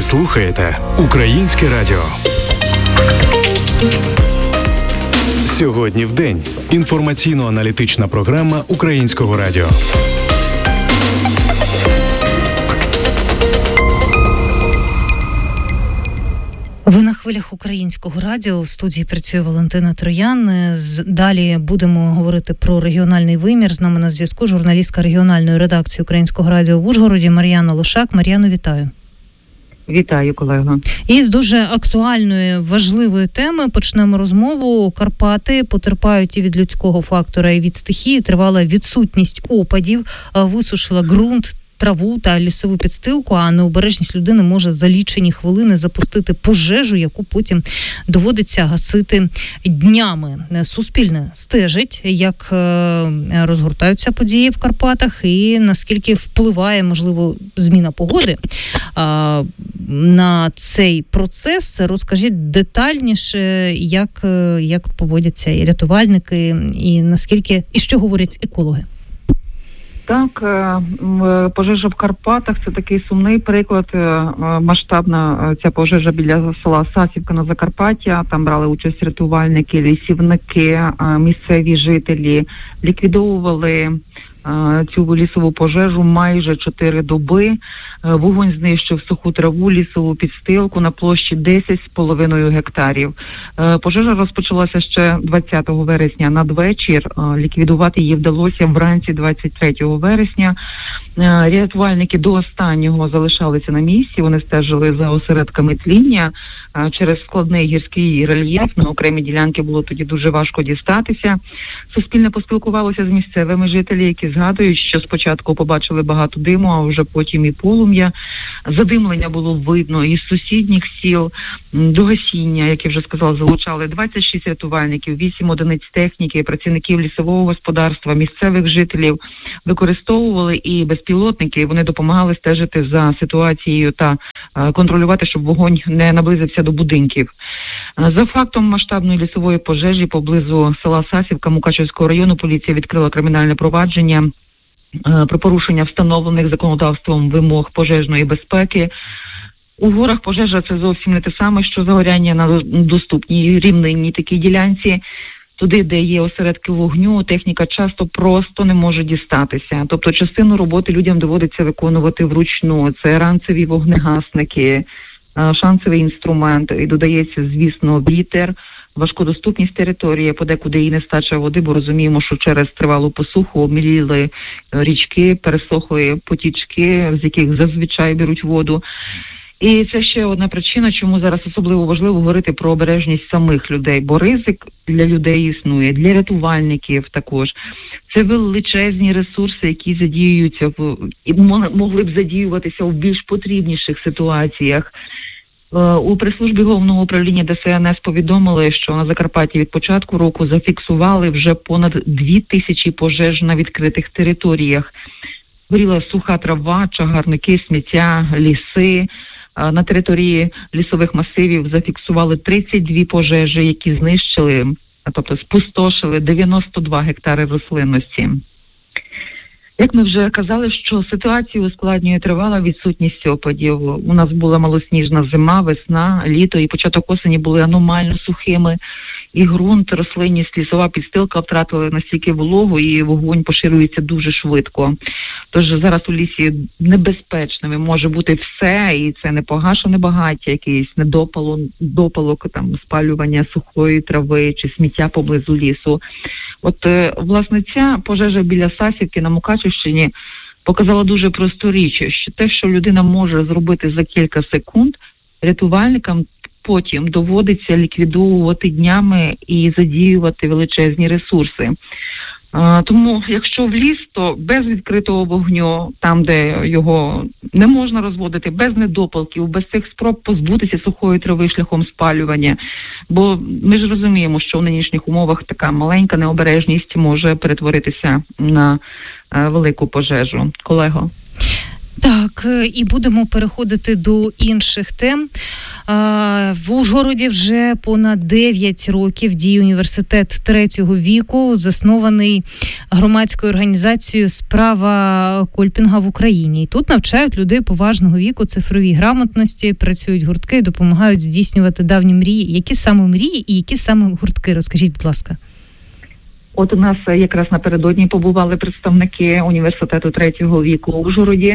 слухаєте Українське радіо. Сьогодні в день. Інформаційно-аналітична програма Українського радіо. Ви на хвилях Українського радіо. В студії працює Валентина Троян. Далі будемо говорити про регіональний вимір. З нами на зв'язку журналістка регіональної редакції Українського радіо в Ужгороді Мар'яна Лошак. Мар'яно, вітаю. Вітаю, колего. І з дуже актуальної, важливої теми почнемо розмову. Карпати потерпають і від людського фактора, і від стихії. Тривала відсутність опадів, висушила ґрунт, траву та лісову підстилку, а необережність людини може за лічені хвилини запустити пожежу, яку потім доводиться гасити днями. Суспільне стежить, як розгортаються події в Карпатах і наскільки впливає, можливо, зміна погоди на цей процес. Розкажіть детальніше, як поводяться і рятувальники, і наскільки, і що говорять екологи. Так, пожежа в Карпатах – це такий сумний приклад. Масштабна ця пожежа біля села Сасівка на Закарпаття. Там брали участь рятувальники, лісівники, місцеві жителі. Ліквідовували цю лісову пожежу майже 4 доби. Вогонь знищив суху траву, лісову підстилку на площі 10,5 гектарів. Пожежа розпочалася ще 20 вересня надвечір. Ліквідувати її вдалося вранці 23 вересня. Рятувальники до останнього залишалися на місці. Вони стежили за осередками тління. Через складний гірський рельєф на окремі ділянки було тоді дуже важко дістатися. Суспільне поспілкувалося з місцевими жителями, які згадують, що спочатку побачили багато диму, а вже потім і полум'я. Задимлення було видно із сусідніх сіл. До гасіння, як я вже сказала, залучали 26 рятувальників, 8 одиниць техніки, працівників лісового господарства, місцевих жителів. Використовували і безпілотники, вони допомагали стежити за ситуацією та контролювати, щоб вогонь не наблизився до будинків. За фактом масштабної лісової пожежі поблизу села Сасівка Мукачівського району поліція відкрила кримінальне провадження про порушення встановлених законодавством вимог пожежної безпеки. У горах пожежа – це зовсім не те саме, що загоряння на доступній рівнинній такій ділянці. Туди, де є осередки вогню, техніка часто просто не може дістатися. Тобто частину роботи людям доводиться виконувати вручну. Це ранцеві вогнегасники, шансовий інструмент. І додається, звісно, вітер, важкодоступність території, подекуди і нестача води, бо розуміємо, що через тривалу посуху обміліли річки, пересохли потічки, з яких зазвичай беруть воду. І це ще одна причина, чому зараз особливо важливо говорити про обережність самих людей, бо ризик для людей існує, для рятувальників також. Це величезні ресурси, які задіюються і могли б задіюватися в більш потрібніших ситуаціях. У прес-службі Головного управління ДСНС повідомили, що на Закарпатті від початку року зафіксували вже понад 2000 пожеж на відкритих територіях. Горіла суха трава, чагарники, сміття, ліси. На території лісових масивів зафіксували 32 пожежі, які знищили, тобто спустошили 92 гектари рослинності. Як ми вже казали, що ситуацію ускладнює тривала відсутність опадів. У нас була малосніжна зима, весна, літо і початок осені були аномально сухими. І ґрунт, рослинність, лісова підстилка втратили настільки вологу, і вогонь поширюється дуже швидко. Тож зараз у лісі небезпечними може бути все, і це не погашене багаття, якийсь недопалок, там, спалювання сухої трави чи сміття поблизу лісу. От, власне, ця пожежа біля Сасівки на Мукачівщині показала дуже просту річ, що те, що людина може зробити за кілька секунд, рятувальникам потім доводиться ліквідовувати днями і задіювати величезні ресурси. Тому, якщо в ліс, то без відкритого вогню, там, де його не можна розводити, без недопалків, без цих спроб позбутися сухої трави шляхом спалювання. Бо ми ж розуміємо, що в нинішніх умовах така маленька необережність може перетворитися на велику пожежу. Колего? Так, і будемо переходити до інших тем. В Ужгороді вже понад 9 років діє університет третього віку, заснований громадською організацією «Справа Кольпінга» в Україні. І тут навчають людей поважного віку цифровій грамотності, працюють гуртки, допомагають здійснювати давні мрії. Які саме мрії і які саме гуртки? Розкажіть, будь ласка. От у нас якраз напередодні побували представники університету третього віку у Ужгороді,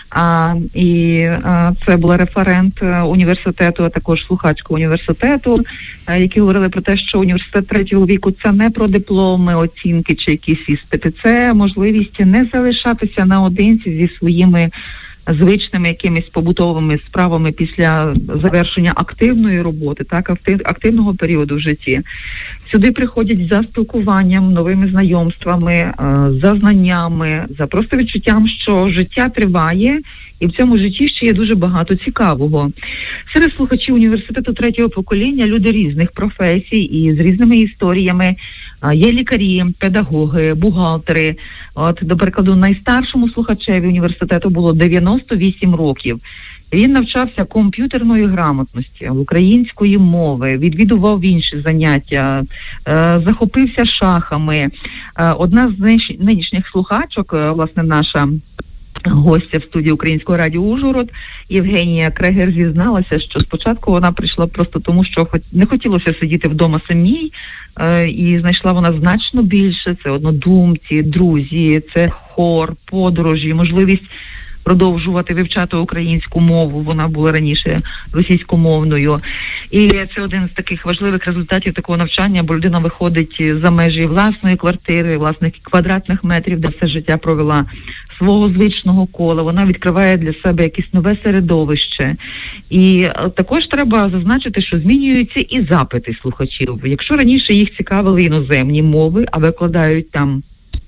це була референт університету, а також слухачка університету, які говорили про те, що університет третього віку – це не про дипломи, оцінки чи якісь іспити, це можливість не залишатися наодинці зі своїми звичними якимись побутовими справами після завершення активної роботи, так, активного періоду в житті. Сюди приходять за спілкуванням, новими знайомствами, за знаннями, за просто відчуттям, що життя триває, і в цьому житті ще є дуже багато цікавого. Серед слухачів університету третього покоління люди різних професій і з різними історіями. Є лікарі, педагоги, бухгалтери. От, до прикладу, найстаршому слухачеві університету було 98 років. Він навчався комп'ютерної грамотності, української мови, відвідував інші заняття, захопився шахами. Одна з нинішніх слухачок, власне, наша гостя в студії Українського радіо Ужгород, Євгенія Крегер, зізналася, що спочатку вона прийшла просто тому, що не хотілося сидіти вдома самій, і знайшла вона значно більше. Це однодумці, друзі, це хор, подорожі, можливість продовжувати вивчати українську мову. Вона була раніше російськомовною. І це один з таких важливих результатів такого навчання, бо людина виходить за межі власної квартири, власних квадратних метрів, де все життя провела, свого звичного кола. Вона відкриває для себе якесь нове середовище. І також треба зазначити, що змінюються і запити слухачів. Якщо раніше їх цікавили іноземні мови, а викладають там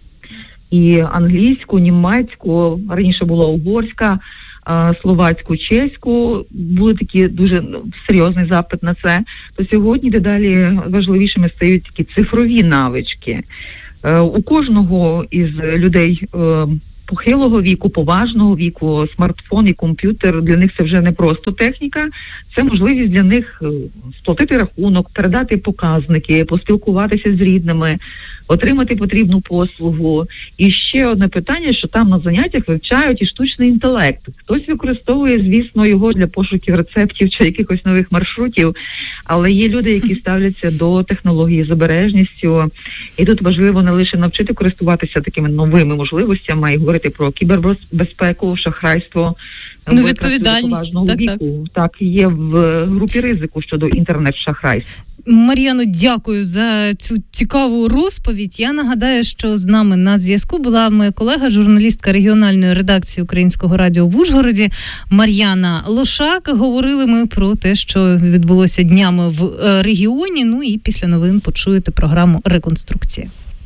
і англійську, німецьку, раніше була угорська, словацьку, чеську, були такі дуже серйозний запит на це, то сьогодні дедалі важливішими стають такі цифрові навички. У кожного із людей похилого віку, поважного віку, смартфон і комп'ютер, для них це вже не просто техніка, це можливість для них сплатити рахунок, передати показники, поспілкуватися з рідними, отримати потрібну послугу. І ще одне питання, що там на заняттях вивчають і штучний інтелект. Хтось використовує, звісно, його для пошуків рецептів чи якихось нових маршрутів, але є люди, які ставляться до технології з обережністю. І тут важливо не лише навчити користуватися такими новими можливостями, а й говорити про кібербезпеку, шахрайство, відповідальність. Так, є в групі ризику щодо інтернет-шахрайств. Мар'яно, дякую за цю цікаву розповідь. Я нагадаю, що з нами на зв'язку була моя колега, журналістка регіональної редакції Українського радіо в Ужгороді Мар'яна Лошак. Говорили ми про те, що відбулося днями в регіоні. Ну і після новин почуєте програму «Реконструкція».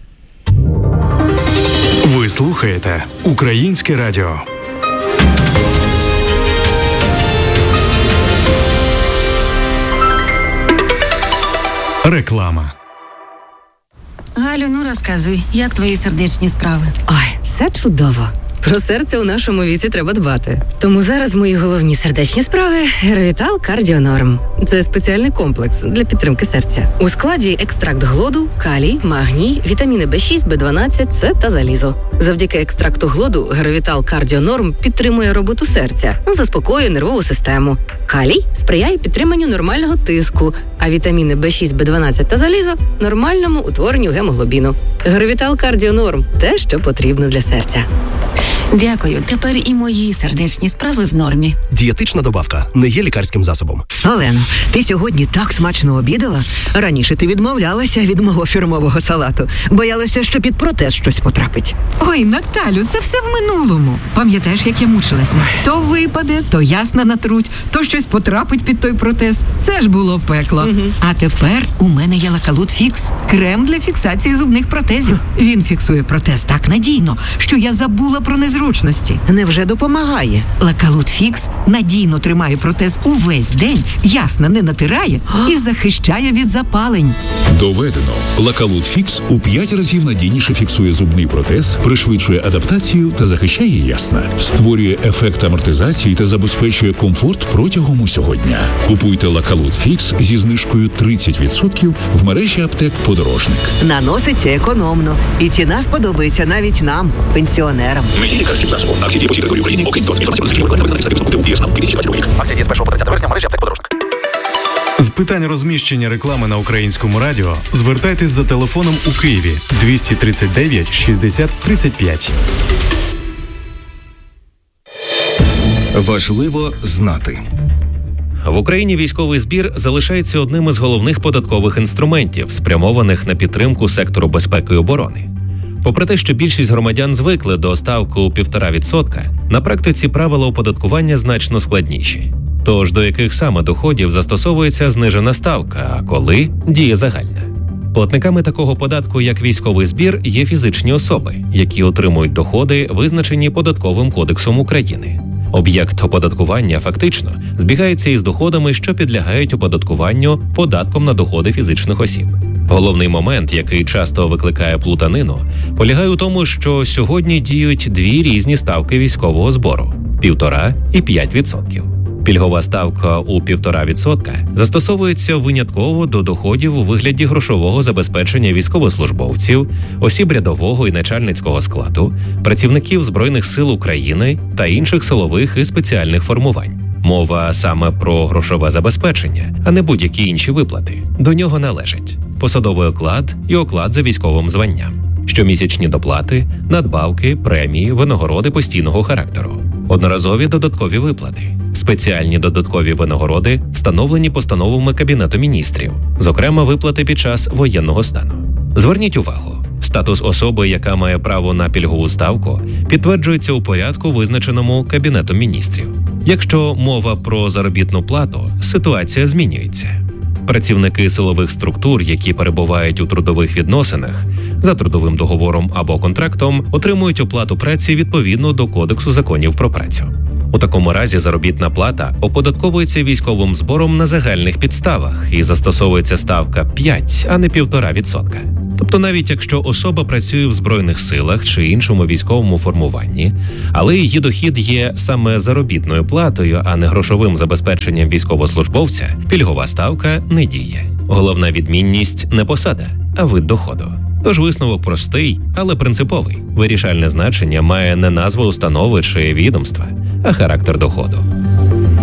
Ви слухаєте Українське радіо. Реклама. Галю, ну розказуй, як твої сердечні справи? Ой, все чудово. Про серце у нашому віці треба дбати. Тому зараз мої головні сердечні справи – Геровітал Кардіонорм. Це спеціальний комплекс для підтримки серця. У складі екстракт глоду, калій, магній, вітаміни B6, B12, С та залізо. Завдяки екстракту глоду Геровітал Кардіонорм підтримує роботу серця, заспокоює нервову систему. Калій сприяє підтриманню нормального тиску, а вітаміни B6, B12 та залізо – нормальному утворенню гемоглобіну. Геровітал Кардіонорм – те, що потрібно для серця. Дякую. Тепер і мої сердечні справи в нормі. Дієтична добавка не є лікарським засобом. Олено, ти сьогодні так смачно обідала. Раніше ти відмовлялася від мого фірмового салату. Боялася, що під протез щось потрапить. Ой, Наталю, це все в минулому. Пам'ятаєш, як я мучилася? То випаде, то ясна натруть, то щось потрапить під той протез. Це ж було пекло. Угу. А тепер у мене є Лакалут Фікс. Крем для фіксації зубних протезів. Він фіксує протез так надійно, що я забула про незручність зручності. Невже допомагає? Лакалут Фікс надійно тримає протез увесь день, ясно не натирає і захищає від запалень. Доведено. Лакалут Фікс у 5 разів надійніше фіксує зубний протез, пришвидшує адаптацію та захищає ясна. Створює ефект амортизації та забезпечує комфорт протягом усього дня. Купуйте Лакалут Фікс зі знижкою 30% в мережі аптек «Подорожник». Наноситься економно. І ціна сподобається навіть нам, пенсіонерам. Не є лікарським засобом. Акції дії по всій території України. Окрім того, інформація на сайті висновку 2022 рік. Акція дії з 1 по 30 вересня в мережі аптек «Подорожник». З питань розміщення реклами на Українському радіо звертайтесь за телефоном у Києві 239 60 35. Важливо знати. В Україні військовий збір залишається одним із головних податкових інструментів, спрямованих на підтримку сектору безпеки і оборони. Попри те, що більшість громадян звикли до ставки у 1,5%, на практиці правила оподаткування значно складніші. Тож до яких саме доходів застосовується знижена ставка, а коли діє загальна? Платниками такого податку, як військовий збір, є фізичні особи, які отримують доходи, визначені Податковим кодексом України. Об'єкт оподаткування фактично збігається із доходами, що підлягають оподаткуванню податком на доходи фізичних осіб. Головний момент, який часто викликає плутанину, полягає у тому, що сьогодні діють дві різні ставки військового збору – 1,5% і 5%. Пільгова ставка у 1,5% застосовується винятково до доходів у вигляді грошового забезпечення військовослужбовців, осіб рядового і начальницького складу, працівників Збройних сил України та інших силових і спеціальних формувань. Мова саме про грошове забезпечення, а не будь-які інші виплати. До нього належать посадовий оклад і оклад за військовим званням, щомісячні доплати, надбавки, премії, винагороди постійного характеру, одноразові додаткові виплати, спеціальні додаткові винагороди, встановлені постановами Кабінету міністрів, зокрема виплати під час воєнного стану. Зверніть увагу, статус особи, яка має право на пільгову ставку, підтверджується у порядку, визначеному Кабінетом міністрів. Якщо мова про заробітну плату, ситуація змінюється. Працівники силових структур, які перебувають у трудових відносинах, за трудовим договором або контрактом, отримують оплату праці відповідно до Кодексу законів про працю. У такому разі заробітна плата оподатковується військовим збором на загальних підставах і застосовується ставка 5, а не 1,5%. Тобто навіть якщо особа працює в Збройних силах чи іншому військовому формуванні, але її дохід є саме заробітною платою, а не грошовим забезпеченням військовослужбовця, пільгова ставка не діє. Головна відмінність – не посада, а вид доходу. Тож висновок простий, але принциповий. Вирішальне значення має не назва установи чи відомства, а характер доходу.